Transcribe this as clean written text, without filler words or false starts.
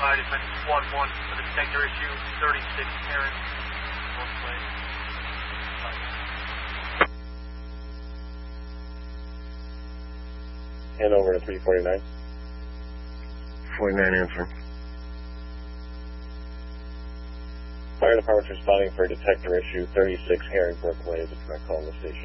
Defense Squad 1 for the detector issue 36 Heron, Brooklyn. Hand over to 349. 49 answering. Fire department's responding for detector issue 36 Herringbrook Way. It's not calling the station.